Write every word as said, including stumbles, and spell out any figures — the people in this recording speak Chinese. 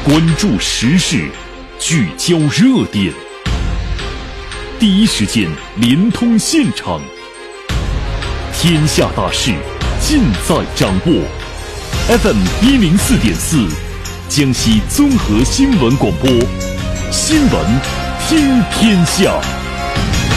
关注时事，聚焦热点，第一时间连通现场，天下大事尽在掌握。F M 一零四点四，江西综合新闻广播，新闻听天下。